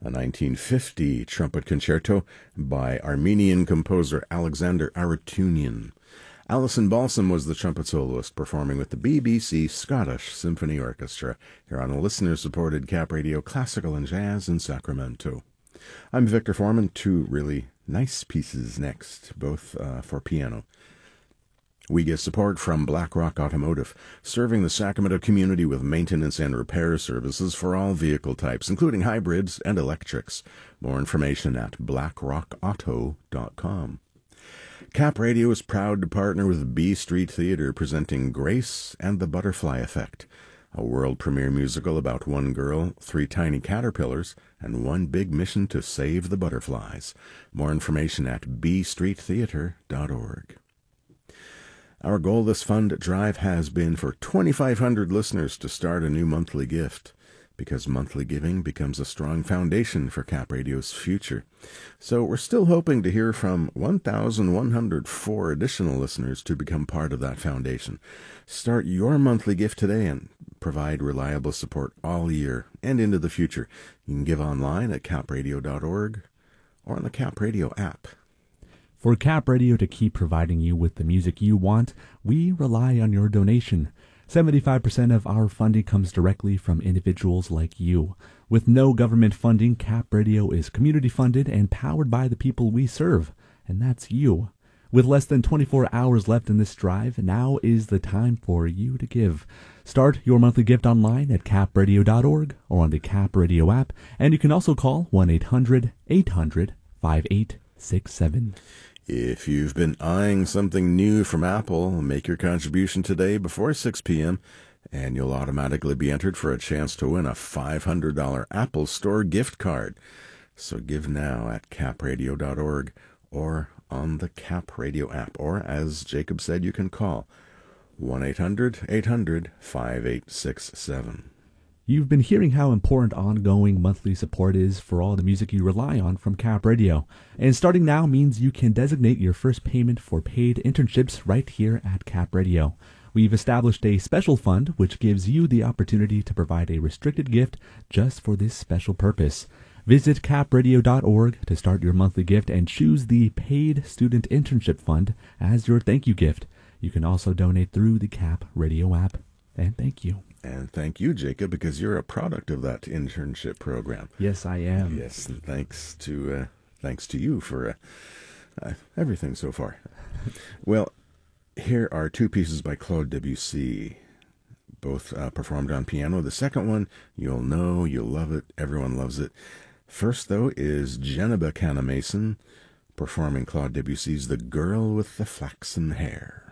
a 1950 trumpet concerto by Armenian composer Alexander Aratunian. Alison Balsam was the trumpet soloist, performing with the BBC Scottish Symphony Orchestra here on a listener-supported Cap Radio Classical and Jazz in Sacramento. I'm Victor Foreman. Two really nice pieces next, both for piano. We get support from BlackRock Automotive, serving the Sacramento community with maintenance and repair services for all vehicle types, including hybrids and electrics. More information at blackrockauto.com. Cap Radio is proud to partner with B Street Theater, presenting Grace and the Butterfly Effect, a world premiere musical about one girl, three tiny caterpillars, and one big mission to save the butterflies. More information at bstreettheater.org. Our goal this fund drive has been for 2,500 listeners to start a new monthly gift, because monthly giving becomes a strong foundation for Cap Radio's future. So we're still hoping to hear from 1,104 additional listeners to become part of that foundation. Start your monthly gift today and provide reliable support all year and into the future. You can give online at capradio.org or on the Cap Radio app. For Cap Radio to keep providing you with the music you want, we rely on your donation. 75% of our funding comes directly from individuals like you. With no government funding, Cap Radio is community funded and powered by the people we serve, and that's you. With less than 24 hours left in this drive, now is the time for you to give. Start your monthly gift online at capradio.org or on the Cap Radio app, and you can also call 1-800-800-5867. If you've been eyeing something new from Apple, make your contribution today before 6 p.m., and you'll automatically be entered for a chance to win a $500 Apple Store gift card. So give now at capradio.org or on the Cap Radio app, or as Jacob said, you can call 1-800-800-5867. You've been hearing how important ongoing monthly support is for all the music you rely on from Cap Radio. And starting now means you can designate your first payment for paid internships right here at Cap Radio. We've established a special fund which gives you the opportunity to provide a restricted gift just for this special purpose. Visit capradio.org to start your monthly gift and choose the Paid Student Internship Fund as your thank you gift. You can also donate through the Cap Radio app. And thank you. And thank you, Jacob, because you're a product of that internship program. Yes, I am. Yes, and thanks to you for everything so far. Well, here are two pieces by Claude Debussy, both performed on piano. The second one, you'll know, you'll love it, everyone loves it. First, though, is Jennifer Canna Mason performing Claude Debussy's The Girl with the Flaxen Hair.